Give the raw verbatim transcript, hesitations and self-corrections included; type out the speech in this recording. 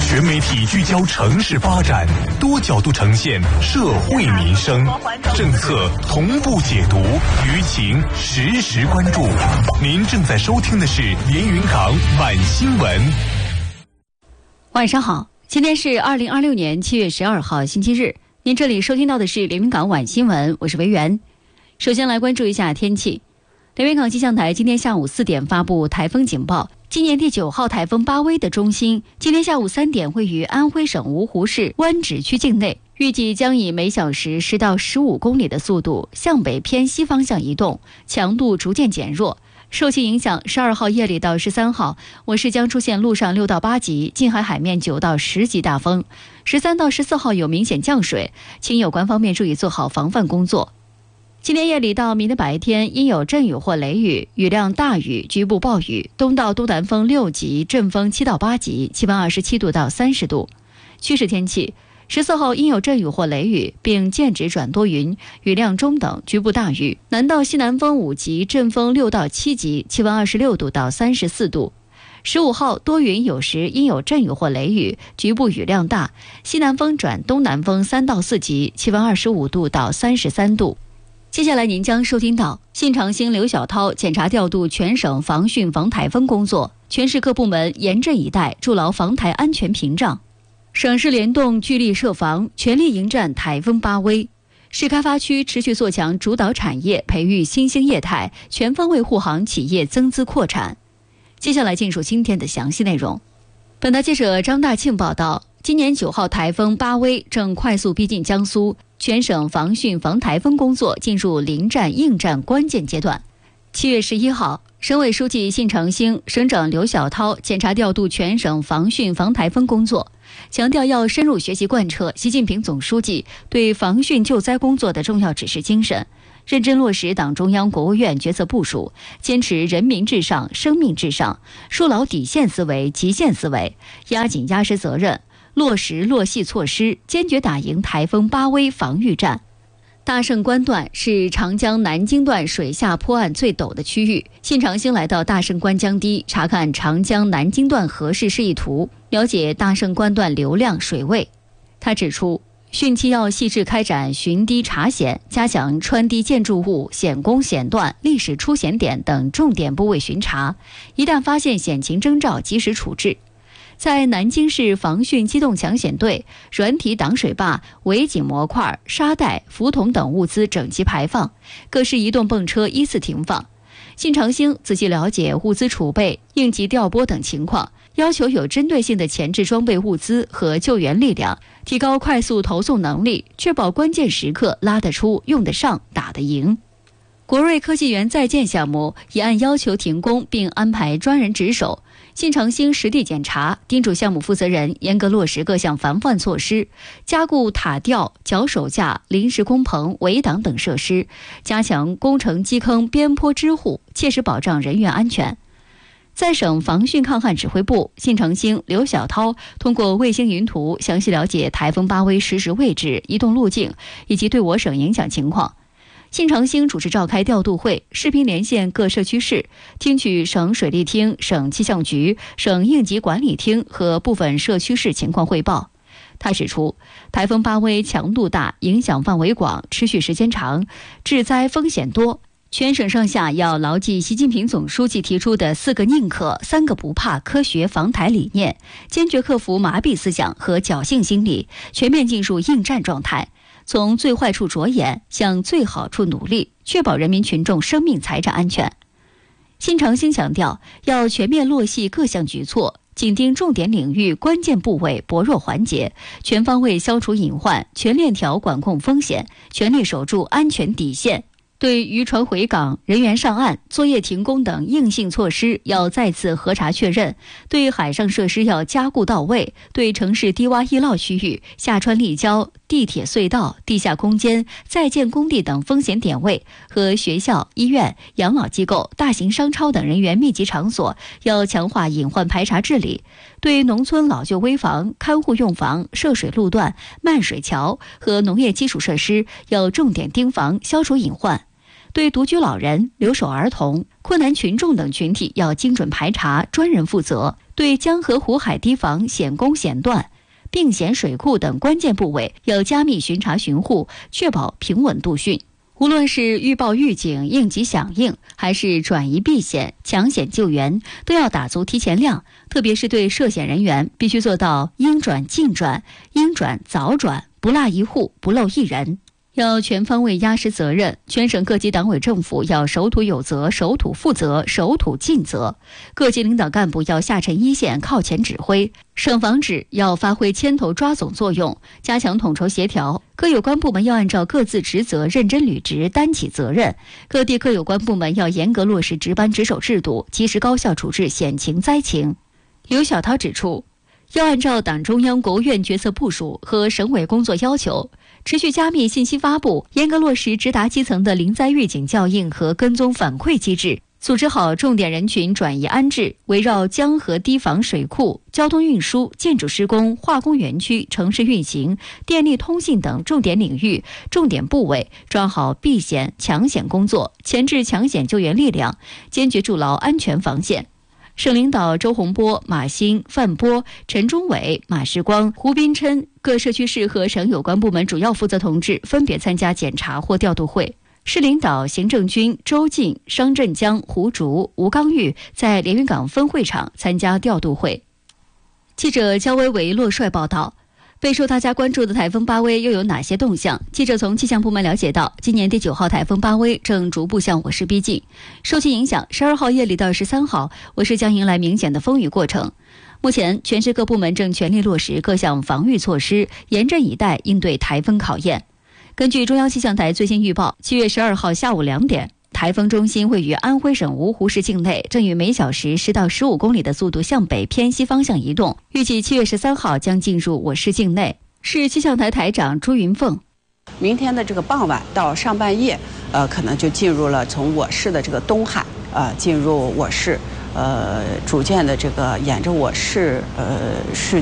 全媒体聚焦城市发展，多角度呈现社会民生，政策同步解读，舆情实时关注。您正在收听的是连云港晚新闻。 晚上好，今天是二零二六年七月十二号星期日，您这里收听到的是连云港晚新闻，我是维园。首先来关注一下天气。连云港气象台今天下午四点发布台风警报，今年第九号台风巴威的中心今天下午三点位于安徽省芜湖市湾仔区境内，预计将以每小时十到十五公里的速度向北偏西方向移动，强度逐渐减弱。受其影响，十二号夜里到十三号，我市将出现陆上六到八级，近海海面九到十级大风。十三到十四号有明显降水，请有关方面注意做好防范工作。今天夜里到明天白天阴有阵雨或雷雨，雨量大雨，局部暴雨，东到东南风六级，阵风七到八级，气温二十七度到三十度。趋势天气，十四号阴有阵雨或雷雨，并间止转多云，雨量中等，局部大雨，南到西南风五级，阵风六到七级，气温二十六度到三十四度。十五号多云有时阴有阵雨或雷雨，局部雨量大，西南风转东南风三到四级，气温二十五度到三十三度。接下来您将收听到信长兴刘小涛检查调度全省防汛防台风工作，全市各部门严阵以待，筑牢防台安全屏障。省市联动聚力设防，全力迎战台风巴威。市开发区持续做强主导产业，培育新兴业态，全方位护航企业增资扩产。接下来进入今天的详细内容。本台记者张大庆报道，今年九号台风巴威正快速逼近江苏，全省防汛防台风工作进入临战应战关键阶段。七月十一号，省委书记信长兴、省长刘小涛检查调度全省防汛防台风工作，强调要深入学习贯彻习近平总书记对防汛救灾工作的重要指示精神，认真落实党中央、国务院决策部署，坚持人民至上、生命至上，树牢底线思维、极限思维，压紧压实责任，落实落细措施，坚决打赢台风巴威防御战。大胜关段是长江南京段水下坡岸最陡的区域，信长兴来到大胜关江堤，查看长江南京段河势示意图，了解大胜关段流量水位。他指出，汛期要细致开展巡堤查险，加强穿堤建筑物、险工险段、历史出险点等重点部位巡查，一旦发现险情征兆，及时处置。在南京市防汛机动抢险队，软体挡水坝、围井模块、沙袋、浮筒等物资整齐排放，各式移动泵车依次停放。信长兴仔细了解物资储备、应急调拨等情况，要求有针对性的前置装备物资和救援力量，提高快速投送能力，确保关键时刻拉得出、用得上、打得赢。国瑞科技园在建项目已按要求停工，并安排专人值守。信长兴实地检查，叮嘱项目负责人严格落实各项防范措施，加固塔吊、脚手架、临时工棚、围挡等设施，加强工程基坑边坡支护，切实保障人员安全。在省防汛抗旱指挥部，信长兴、刘小涛通过卫星云图详细了解台风巴威实时位置、移动路径以及对我省影响情况。信长兴主持召开调度会，视频连线各社区市，听取省水利厅、省气象局、省应急管理厅和部分社区市情况汇报。他指出，台风巴威强度大，影响范围广，持续时间长，致灾风险多。全省上下要牢记习近平总书记提出的四个宁可、三个不怕科学防台理念，坚决克服麻痹思想和侥幸心理，全面进入应战状态。从最坏处着眼，向最好处努力，确保人民群众生命财产安全。信长兴强调，要全面落细各项举措，紧盯重点领域关键部位薄弱环节，全方位消除隐患，全链条管控风险，全力守住安全底线。对渔船回港、人员上岸、作业停工等硬性措施要再次核查确认，对海上设施要加固到位，对城市低洼易涝区域、下穿立交、地铁隧道、地下空间、在建工地等风险点位和学校、医院、养老机构、大型商超等人员密集场所要强化隐患排查治理，对农村老旧危房、看护用房、涉水路段、漫水桥和农业基础设施要重点盯防，消除隐患。对独居老人、留守儿童、困难群众等群体要精准排查，专人负责。 对江河湖海堤防、险攻险段、并险水库等关键部位要加密巡查巡护，确保平稳度汛。无论是预报预警、应急响应，还是转移避险、抢险救援，都要打足提前量。特别是对涉险人员，必须做到应转尽转、应转早转，不落一户，不漏一人。要全方位压实责任，全省各级党委政府要守土有责、守土负责、守土尽责。各级领导干部要下沉一线、靠前指挥。省防指要发挥牵头抓总作用，加强统筹协调。各有关部门要按照各自职责认真履职，担起责任。各地各有关部门要严格落实值班值守制度，及时高效处置险情灾情。刘晓涛指出，要按照党中央、国务院决策部署和省委工作要求，持续加密信息发布，严格落实直达基层的临灾预警校应和跟踪反馈机制，组织好重点人群转移安置，围绕江河堤防、水库、交通运输、建筑施工、化工园区、城市运行、电力通信等重点领域、重点部位，抓好避险抢险工作，前置抢险救援力量，坚决筑牢安全防线。省领导周洪波、马兴、范波、陈忠伟、马世光、胡斌琛，各社区市和省有关部门主要负责同志分别参加检查或调度会。市领导行政军周进、商镇江、胡竹、吴刚玉在连云港分会场参加调度会。记者焦维维洛帅报道。备受大家关注的台风巴威又有哪些动向？记者从气象部门了解到，今年第九号台风巴威正逐步向我市逼近，受其影响，十二号夜里到十三号，我市将迎来明显的风雨过程。目前，全市各部门正全力落实各项防御措施，严阵以待，应对台风考验。根据中央气象台最新预报，七月十二号下午两点，台风中心位于安徽省芜湖市境内，正以每小时十到十五公里的速度向北偏西方向移动，预计七月十三号将进入我市境内。市气象台台长朱云凤， 明天的这个傍晚到上半夜，呃，可能就进入了从我市的这个东海，呃，进入我市，呃，逐渐的这个沿着我市，呃市。